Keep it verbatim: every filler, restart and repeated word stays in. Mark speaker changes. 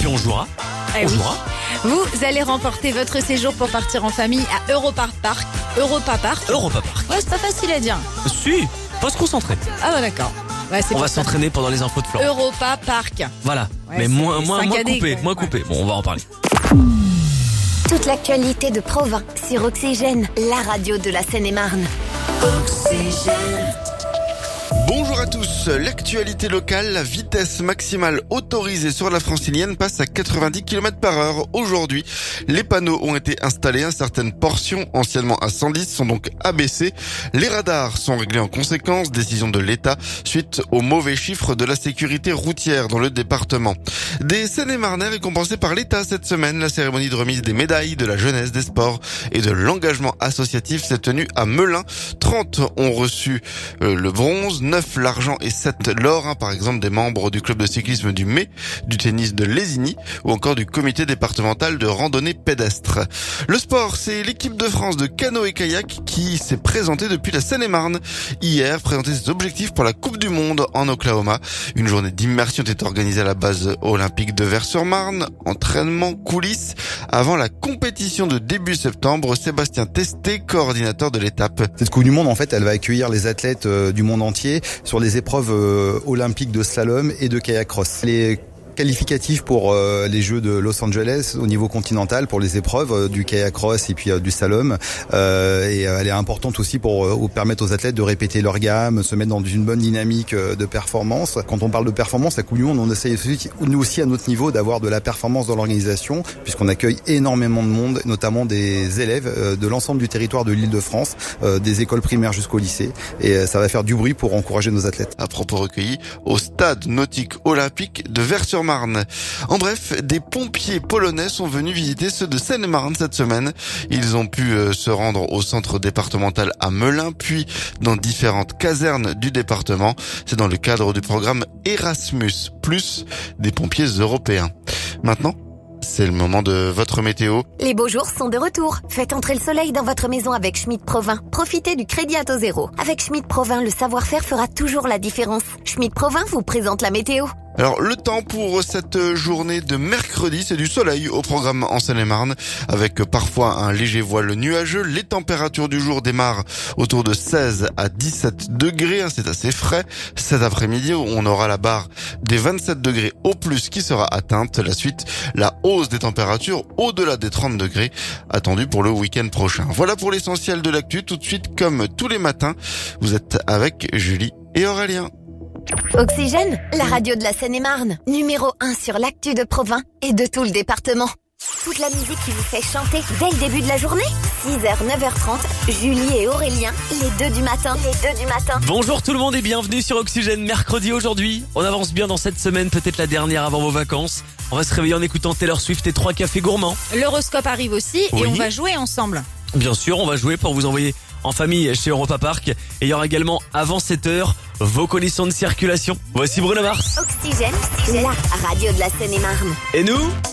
Speaker 1: puis on jouera.
Speaker 2: Eh
Speaker 1: on
Speaker 2: oui.
Speaker 1: jouera.
Speaker 2: Vous allez remporter votre séjour pour partir en famille à Europa Park. Europa Park.
Speaker 1: Europa Park.
Speaker 2: Ouais, c'est pas facile à dire.
Speaker 1: Si, faut se concentrer.
Speaker 2: Ah bah d'accord. Ouais, c'est
Speaker 1: On
Speaker 2: pour
Speaker 1: va
Speaker 2: ça.
Speaker 1: s'entraîner pendant les infos de Florent.
Speaker 2: Europa Park.
Speaker 1: Voilà.
Speaker 2: Ouais,
Speaker 1: Mais
Speaker 2: c'est
Speaker 1: moins, moins,
Speaker 2: cinq
Speaker 1: moins
Speaker 2: A D,
Speaker 1: coupé,
Speaker 2: quoi.
Speaker 1: moins
Speaker 2: Ouais.
Speaker 1: coupé. Bon, on va en parler.
Speaker 3: Toute l'actualité de Provins sur Oxygène, la radio de la Seine-et-Marne.
Speaker 4: Bonjour à tous, l'actualité locale, la vitesse maximale autorisée sur la francilienne passe à quatre-vingt-dix kilomètres par heure. Aujourd'hui, les panneaux ont été installés, certaines portions anciennement à cent dix sont donc abaissées. Les radars sont réglés en conséquence, décision de l'État suite aux mauvais chiffres de la sécurité routière dans le département. Des Seine-et-Marnais récompensés par l'État cette semaine, la cérémonie de remise des médailles de la jeunesse, des sports et de l'engagement associatif s'est tenue à Melun. trente ont reçu euh, le bronze, neuf l'argent et sept l'or, hein, par exemple des membres du club de cyclisme du Mai, du tennis de Lésigny ou encore du comité départemental de randonnée pédestre. Le sport, c'est l'équipe de France de canoë-kayak qui s'est présentée depuis la Seine-et-Marne. Hier, présenté ses objectifs pour la Coupe du Monde en Oklahoma. Une journée d'immersion était organisée à la base olympique de Vers-sur-Marne. Entraînement, coulisses avant la compétition de début septembre. Sébastien Testé, coordinateur de l'étape.
Speaker 5: Cette Coupe du Monde, en fait, elle va accueillir les athlètes euh, du monde entier sur les épreuves euh, olympiques de slalom et de kayak cross. Les qualificatif pour euh, les Jeux de Los Angeles au niveau continental pour les épreuves euh, du kayak cross et puis euh, du slalom euh, et euh, elle est importante aussi pour euh, permettre aux athlètes de répéter leur gamme, se mettre dans une bonne dynamique euh, de performance. Quand on parle de performance, la Coupe du Monde, on essaye aussi, nous aussi à notre niveau d'avoir de la performance dans l'organisation puisqu'on accueille énormément de monde, notamment des élèves euh, de l'ensemble du territoire de l'Île-de-France, euh, des écoles primaires jusqu'au lycée et euh, ça va faire du bruit pour encourager nos athlètes.
Speaker 4: À propos recueillis au stade nautique olympique de Vers-sur-Marne. En bref, des pompiers polonais sont venus visiter ceux de Seine-et-Marne cette semaine. Ils ont pu euh, se rendre au centre départemental à Melun, puis dans différentes casernes du département. C'est dans le cadre du programme Erasmus plus des pompiers européens. Maintenant, c'est le moment de votre météo.
Speaker 3: Les beaux jours sont de retour. Faites entrer le soleil dans votre maison avec Schmitt Provins. Profitez du crédit à taux zéro. Avec Schmitt Provins, le savoir-faire fera toujours la différence. Schmitt Provins vous présente la météo.
Speaker 4: Alors, le temps pour cette journée de mercredi, c'est du soleil au programme en Seine-et-Marne, avec parfois un léger voile nuageux. Les températures du jour démarrent autour de seize à dix-sept degrés, c'est assez frais. Cet après-midi, on aura la barre des vingt-sept degrés au plus qui sera atteinte. La suite, la hausse des températures au-delà des trente degrés, attendue pour le week-end prochain. Voilà pour l'essentiel de l'actu. Tout de suite, comme tous les matins, vous êtes avec Julie et Aurélien.
Speaker 3: Oxygène, la radio de la Seine-et-Marne. Numéro un sur l'actu de Provins et de tout le département. Toute la musique qui vous fait chanter dès le début de la journée. six heures, neuf heures trente, Julie et Aurélien, les deux du matin. Les deux du matin.
Speaker 1: Bonjour tout le monde et bienvenue sur Oxygène. Mercredi aujourd'hui, on avance bien dans cette semaine, peut-être la dernière avant vos vacances. On va se réveiller en écoutant Taylor Swift et trois cafés gourmands.
Speaker 2: L'horoscope arrive aussi
Speaker 1: Oui.
Speaker 2: et on va jouer ensemble.
Speaker 1: Bien sûr, on va jouer pour vous envoyer en famille chez Europa Park. Et il y aura également, avant sept heures, vos conditions de circulation. Voici Bruno Mars.
Speaker 3: Oxygène, la radio de la Seine-et-Marne.
Speaker 1: Et nous